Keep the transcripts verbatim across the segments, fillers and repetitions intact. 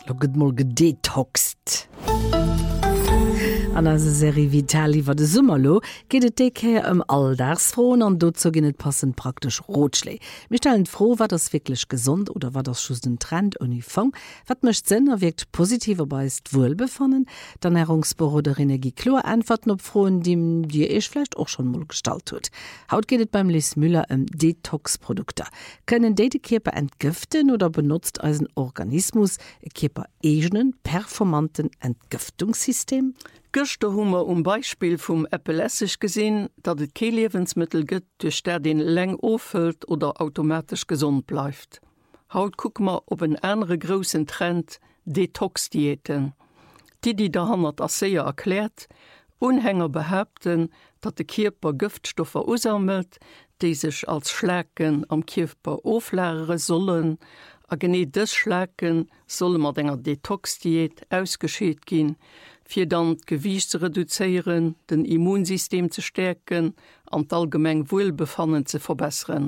Loget mal gedetoxt. An as Serie Vital iwwer de Summerlo geht et déke ëm Alldagsfroen an dozo ginnet passend praktisch Rotschlei. Mir stellen froh, wat das wirklich gesund oder war das schus den Trend uni Fong, wat mecht sinn er wirkt positiver beist wohlbefannen, dann Ernährungsbüro der Energieklor antworten op Froen, die Dir eich vielleicht auch schon mal gestalt huet. Haut geht et beim Lies Müller um Detox-Produkte. Können de die Körper entgiften oder benutzt als ein Organismus e Körper egenen, performanten Entgiftungssystem? Gëchte hummer um Beispiel vum Appellessig gesinn, dat et ke Lebensmittel gëtt, duch der den leng ofëlt oder automatisch gesund bleibt. Haut guck ma op en enre großen Trend Detox-Diäten. Die, die der Hammer Asseer erklärt, Unhänger behaupten, dat de Kierper Giftstoffe usammelt, die sich als Schläken am Kierper oflagere sollen, a gene des Schläken solle mat enger Detox-Diät ausgescheet gin, fir dann Gewicht zu reduzieren, den Immunsystem zu stärken, an allgemeng Wohlbefannen zu verbessern.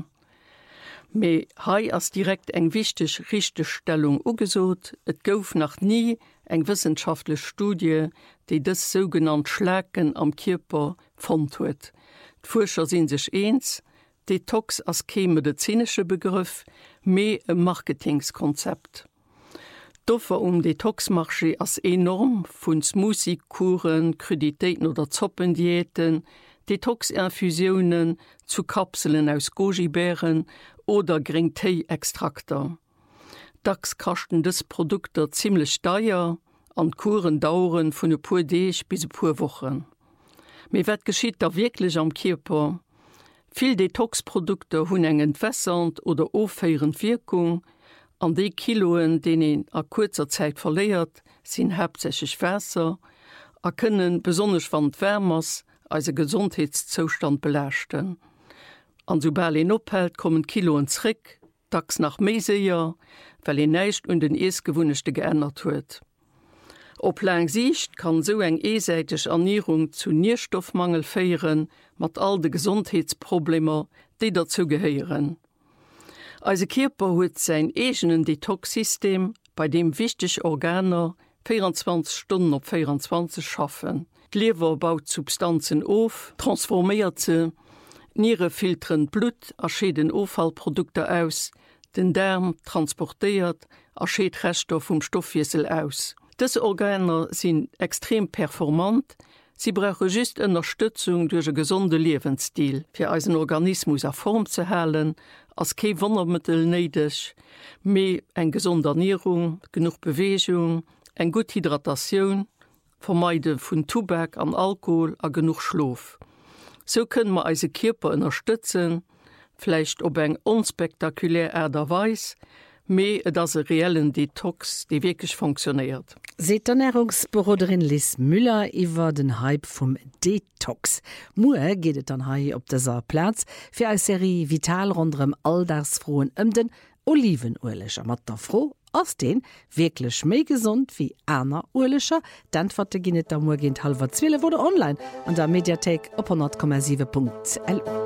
Me hai as direkt eng wichtig Richtestellung ugesot, et gouf nach nie eng wissenschaftliche Studie, die des sogenannte Schläken am Kierper fand huet. D'Forscher sind sich eins, Detox as ke medizinische Begriff, me e Marketingskonzept. Doffer um Detoxmarché as enorm vun Smoothie-Kuren, Kreditäten oder Zoppendiäten, Detox-Infusionen zu Kapseln aus Goji-Beeren oder Green-Tea-Extrakter. Dacks kachten des Produkte ziemlich teuer, an Kuren dauern vun e puer Deeg bis e puer Wochen. Me wat geschieht da wirklich am Kierper? Viel Detox-Produkte hunn eng entwässernd oder oféierend Wirkung, an de Kiloen, den en a kurzer Zeit verleiert, sind hauptsächlich Wässer, a können besonders van Wärmers als Gesundheitszustand belächten. An sobald en ophält, kommen Kiloen zurück, dacks nach Meiseier, weil en neicht und den eesgewunnechte geändert huet. Op lang Sicht kann so eng eeseitig Ernährung zu Nährstoffmangel feieren, mat all de Gesundheitsprobleme, die dazu gehören. Also Kierper huet sein egenen Detox-System, bei dem wichtig Organer vierundzwanzig Stunden op vierundzwanzig schaffen. Die Leber baut Substanzen auf, transformiert sie, Niere filtern Blut, erscheden Auffallprodukte aus, den Darm transportiert, erscheet Reststoff vom Stoffwechsel aus. Diese Organer sind extrem performant, sie brauchen just Unterstützung durch einen gesunden Lebensstil, für unseren Organismus in Form zu halten, als kein Wundermittel nötig, mehr eine gesunde Ernährung, genug Bewegung, eine gute Hydratation, Vermeiden von Tabak und Alkohol und genug Schlaf. So können wir unseren Körper unterstützen, vielleicht auf eine unspektakuläre Art und Weise, mehr als ein reellen Detox, der wirklich funktioniert. Seht Ernährungsbüroderin Lies Müller iwwer den Hype vom Detox. Mue geht es dann hei op dieser Platz für eine Serie Vital rundem Alldagsfroen um den Olivenöliger. Mat der froh aus den wirklich mehr gesund wie einer Öliger. Dann verteginet der Morgen halber zwille wurde online an der Mediathek op hundert Komma sieben Punkt L U.